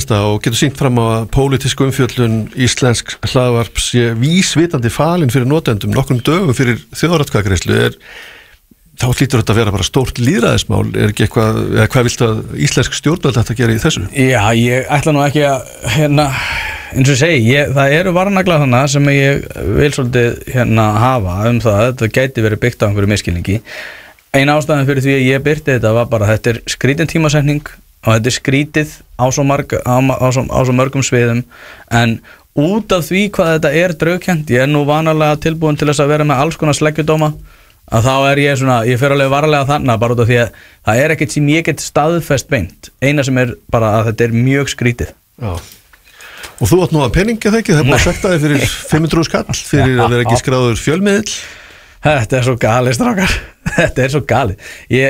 þetta og getur sýnt fram á að pólitísk umfjöllun íslensk hlaðvarp sé vísvitandi falin fyrir notendum nokkrum dögum fyrir þjóðaratkvæðagreiðslu þá hlýtur þetta að vera bara stórt lýðræðismál ekki eitthvað, eða hvað viltu að íslensk stjórnvöld ætti að gera í þessu? Já, ég ætla nú ekki að eins og segi, það eru varnaglar þarna sem ég vil svolítið hafa það, þetta gæti verið byggt á einhverju misskilningi. Ein ástæðan fyrir því að ég birti þetta var bara þetta skrítin tímasetning og þetta skrítið á svo mörgum sviðum en út af því hvað þetta draugkennt, ég nú vanalega tilbúin til þess að vera með alls konar sleggjudóma að þá ég fer alveg varlega þarna bara út af því að það ekkert sem ég get staðfest beint, eina sem bara að þetta mjög skrítið. Já. Og þú átt nú að peninga það ekki, það búið að sekta þig fyrir 500 skall fyrir að vera ekki skráður fjölmiðill. Þetta svo galið, strákar. Þetta svo galið.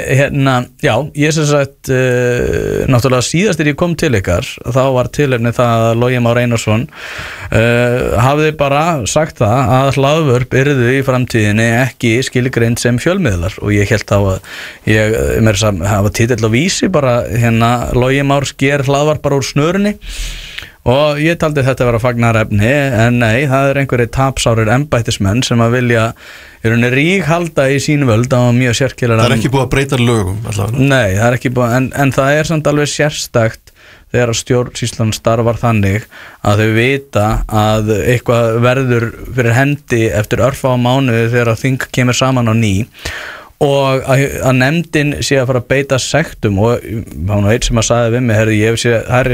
Ég sem sagt náttúrulega síðast þegar ég kom til ykkar þá var tilefni það að Logi Már Einarsson hafði bara sagt það að hlaðvörp yrðu í framtíðinni ekki skilgreind sem fjölmiðlar og ég hélt á að ég hafa titill á Vísi bara Logi Már sker hlaðvarp bara úr snörunni og ég taldi þetta vera fagnarefni en nei, það einhverjir tapsárir embættismenn sem að vilja ríghalda í sín völd á mjög sérkennilega. Það ekki búið að breyta lögum allavega. Nei, það ekki búið, en það samt alveg sérstakt þegar stjórnsýslan starfar þannig að þau vita að eitthvað verður fyrir hendi eftir örfá mánuði þegar þing kemur saman á ný og að nefndin sé að fara að beita sektum og hann var eitt sem að sagði við mig ég sé lægri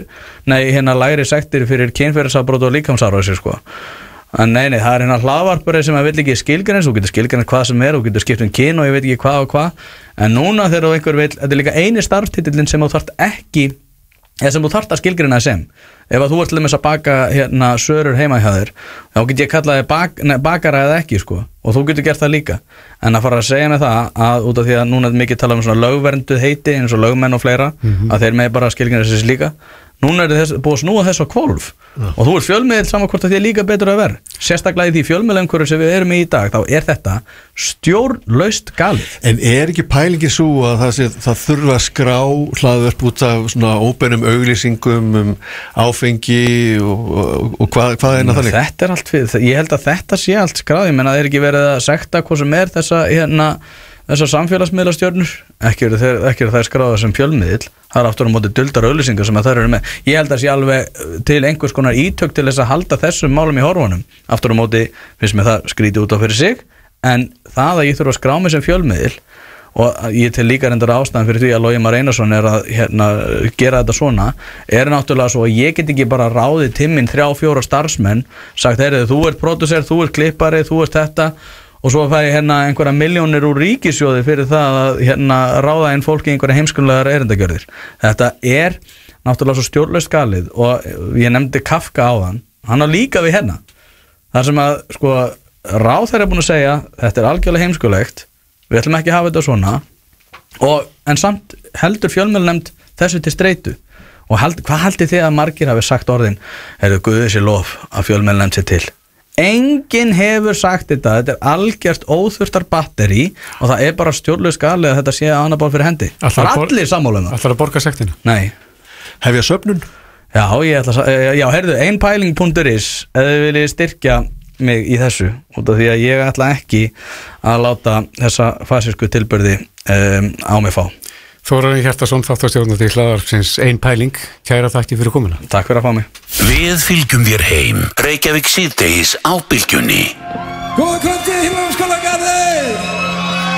sektir fyrir kynferðisafbrot og líkamsárásir en nei, það hlaðvarpari sem að vill ekki skilgreins, þú getur skilgreins hvað sem þú getur skipt kyn og ég veit ekki hvað og hvað en núna þegar einhver vill, þetta líka eini starftitillin sem þú þarft ekki sem þú þarft að skilgreina sem ef að þú ert til dæmis að baka sörur heima hjá þér þá get ég kallaði bakara eða ekki og þú getur gert það líka en að fara að segja með það að út af því að núna mikið tala svona lögvernduð heiti eins og lögmenn og fleira að þeir með bara skilgreina þessi líka núna búið að snúa þess á hvolf og þú fjölmiðill saman hvort að því líka betur að vera sérstaklega í því fjölmiðlaumhverfi sem við erum í dag þá þetta stjórnlaust galið. En ekki pælingi svo að það þurfa að skrá hlaðvörp út af svona óbeinum auglýsingum áfengi og hvað þannig? Þetta allt fyrir, ég held að þetta sé allt skráð, ég menna það ekki verið að sekta hvað sem þessar samfélagsmiðlastjörnur ekki eru þær skráðar sem fjölmiðill það aftur á móti duldar auglýsingar sem þær eru með ég held að sé alveg til einhvers konar ítök til þess að halda þessum málum í horfunum aftur á móti finnst mér það skrítið út á fyrir sig en það að ég þurfa að skrá mig sem fjölmiðill og ég til líka reyndar ástæðan fyrir því að Logi Már Einarsson að gera þetta svona náttúrulega svo að ég get ekki bara ráðið til minn 3-4 starfsmenn sagt þú ert pródúser, þú ert klippari, þú ert þetta og svo fæ ég einhverja milljónir úr ríkissjóði fyrir það að ráða inn fólki einhverja heimskulegar erindagjörðir. Þetta náttúrulega svo stjórnlaust galið og ég nefndi Kafka áðan, hann á líka við þar sem að ráðherra búin að segja, þetta algjörlega heimskulegt, við ætlum ekki að hafa þetta svona en samt heldur fjölmiðlanefnd þessu til streitu og hvað haldið þið að margir hafi sagt orðin, Guði sé lof að fjölmiðlanefnd sé til? Enginn hefur sagt þetta algjört óþurftar batteri og það bara stjórnlaust galið að þetta sé að annað bara fyrir hendi. Allir sammála um það. Ætlar að borga sektina? Nei. Hefja söfnun? Já, einpæling.is ef þið viljið styrkja mig í þessu út af því að ég ætla ekki að láta þessa fasísku tilburði á mig fá. Þórarinn Hjartarson, þáttastjórnandi í hlaðvarpsins Einpæling, kæra þakki fyrir komuna. Takk fyrir að fá mig. Við fylgjum þér heim, Reykjavík síðdegis á Bylgjunni. Góða kvöldi, Himnaumsskólagarði!